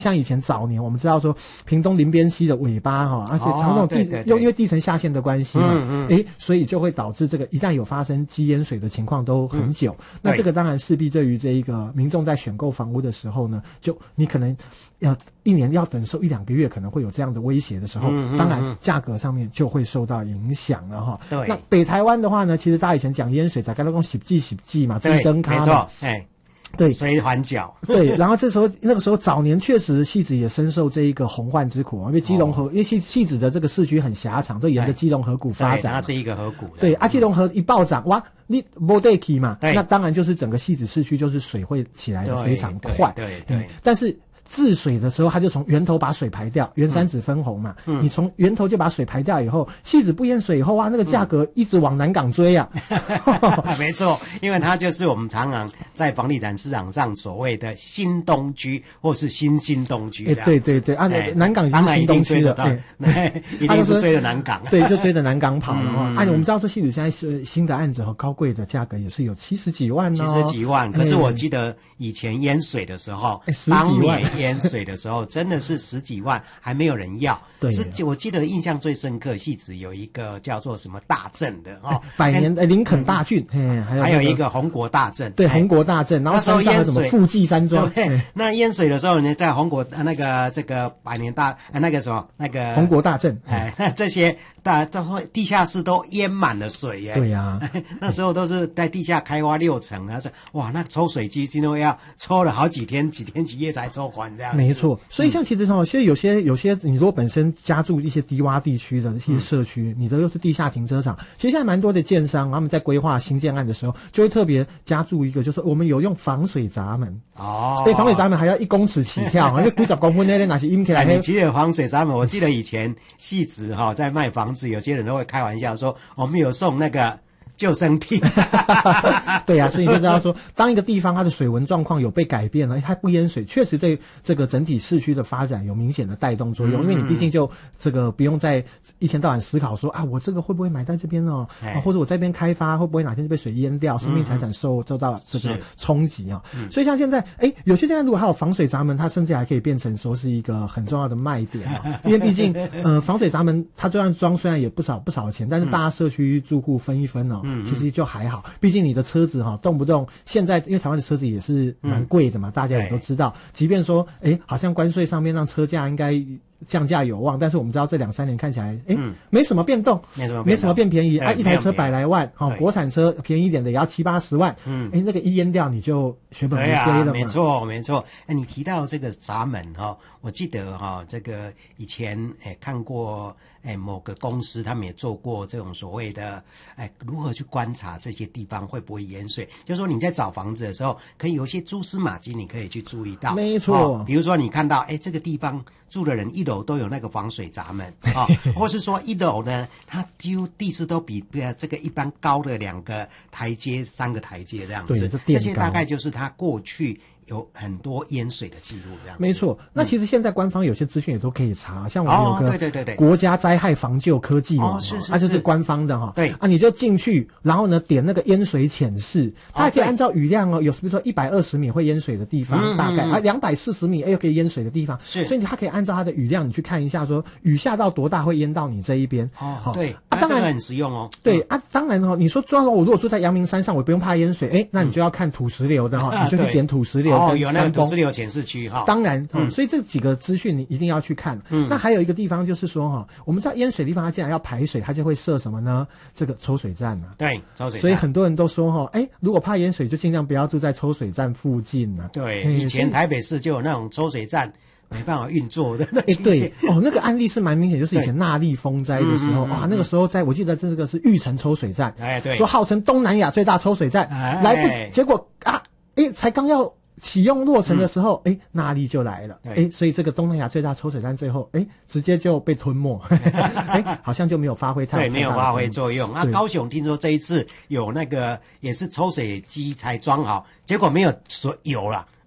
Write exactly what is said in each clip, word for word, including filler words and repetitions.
像以前早年我们知道说屏东林边溪的尾巴哈，而且常那种地、哦、对对对，因为地层下陷的关系嘛，嗯嗯，哎，所以就会导致这个一旦有发生积淹水的情况都很久。嗯、那这个当然势必对于这一个民众在选购房屋的时候呢，就你可能要一年要等受一两个月，可能会有这样的威胁的时候，嗯嗯嗯，当然价格上面就会受到影响了哈。对，那北台湾的话呢，其实大家以前讲淹水，大概都讲洗剂洗剂嘛，追灯咖嘛，没错，哎。对， 水环角。 对，然后这时候那个时候早年确实汐止也深受这一个洪患之苦啊，因为基隆河，哦、因为汐汐止的这个市区很狭长，都沿着基隆河谷发展， 它是一个河谷。 对，啊，基隆河一暴涨，哇，你没得起嘛，那当然就是整个汐止市区就是水会起来的非常快。 对 对, 对, 对、嗯， 但是治水的时候，它就从源头把水排掉，原山子分洪嘛。嗯，你从源头就把水排掉以后，汐止不淹水以后啊，那个价格一直往南港追啊。 嗯、没错，因为它就是我们常常在房地产市场上所谓的新东区或是新新东区。 哎、欸，对对对，啊，南港已经是新东区了， 对，一定是追着南港。 对，就追着南港跑了哈。嗯、啊，我们知道说汐止现在是新的案子和高贵的价格也是有七十几万哦， 七十几万。可是我记得以前淹水的时候，欸、十几万。淹水的时候真的是十几万，还没有人要。对，是我记得印象最深刻，汐止有一个叫做什么大镇的哦， 百年呃林肯大郡， 嗯、还有、那个、还有一个洪国大镇， 对，洪国大镇，然后山上有什么富济山庄。 对，那淹水的时候呢，在洪国那个这个百年大呃那个什么那个洪国大镇， 哎，那这些大都会地下室都淹满了水耶。 对呀、啊， 那时候都是在地下开挖六层，然后哇，那抽水机今天要抽了好几天，几天几夜才抽完这样。 没错。所以像其实哦，其实有些有些你如果本身家住一些低洼地区的一些社区，你的又是地下停车场，其实现在蛮多的建商他们在规划新建案的时候，就会特别加注一个，就是我们有用防水闸门哦，对，防水闸门还要一公尺起跳，因为几十公分那那是阴起来。 你记得防水闸门？我记得以前汐止哈在卖房子，有些人都会开玩笑说，我们有送那个救生艇。 对呀、啊，所以你就知道说，当一个地方它的水文状况有被改变了，它不淹水，确实对这个整体市区的发展有明显的带动作用。嗯、因为你毕竟就这个不用再一天到晚思考说啊，我这个会不会买在这边哦、啊，或者我在这边开发会不会哪天就被水淹掉，生命财产受受到这个冲击啊。所以像现在，哎，有些现在如果还有防水闸门，它甚至还可以变成说是一个很重要的卖点啊。因为毕竟呃防水闸门它这样装虽然也不少不少钱，但是大家社区住户分一分哦。嗯，其实就还好，毕竟你的车子哈、哦、动不动现在因为台湾的车子也是蛮贵的嘛、嗯，大家也都知道。即便说，哎，好像关税上面让车价应该降价有望，但是我们知道这两三年看起来，哎、嗯，没什么变动，没什么没什么变便宜啊，一台车百来万，哈、哦，国产车便宜一点的也要七八十万，嗯，哎，那个一淹掉你就血本无归了嘛。 没错没错，哎，你提到这个闸门哈、哦，我记得哈、哦，这个以前哎看过哎某个公司他们也做过这种所谓的哎如何去观察这些地方会不会淹水，就是说你在找房子的时候，可以有一些蛛丝马迹你可以去注意到， 没错、 哦，比如说你看到哎这个地方住的人一楼都有那个防水闸门啊、哦，或是说一楼呢，它几乎地势都比这个一般高的两个台阶、三个台阶这样子，这些大概就是它过去有很多淹水的记录这样子。 没错，那其实现在官方有些资讯也都可以查，像我们有个对对对对国家灾害防救科技网，哦是是是，它就是官方的哈，对啊，你就进去，然后呢点那个淹水浅示，它还可以按照雨量哦，有比如说一百二十米会淹水的地方，嗯、大概啊两百四十米哎又可以淹水的地方，是，所以它可以按照它的雨量你去看一下，说雨下到多大会淹到你这一边。 哦，对，啊当然很实用哦。 对、嗯、啊，当然哦，你说装我如果住在阳明山上，我不用怕淹水，哎，那你就要看土石流的哈、嗯，你就去点土石流。 哦，有那个土石流检视区哈。 当然，嗯，所以这几个资讯你一定要去看。嗯，那还有一个地方就是说哈，我们知道淹水的地方它既然要排水，它就会设什么呢？这个抽水站啊。 对，抽水站。 所以很多人都说哈，哎，如果怕淹水，就尽量不要住在抽水站附近啊。 对，以前台北市就有那种抽水站。没办法运作的，哎， 对，哦，那个案例是蛮明显，就是以前纳莉风灾的时候，哇、嗯嗯嗯，那个时候在我记得这个是玉成抽水站，哎，对，说号称东南亚最大抽水站，哎、来不，结果啊，哎，才刚要启用落成的时候，哎、嗯，纳莉就来了，哎，所以这个东南亚最大抽水站最后，哎，直接就被吞没，哎，好像就没有发挥太对，没有发挥作用。啊，高雄听说这一次有那个也是抽水机才装好，结果没有水有了。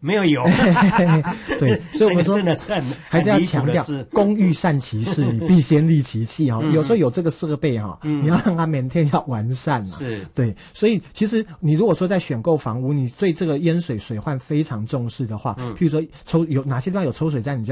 没有油。 对，所以我们说这个真的是很还是要强调是工欲善其事，你必先利其器哈、哦。有时候有这个设备哈、哦，你要让它每天要完善啊。 是， 对，所以其实你如果说在选购房屋，你对这个淹水水患非常重视的话，譬如说抽有哪些地方有抽水站，你就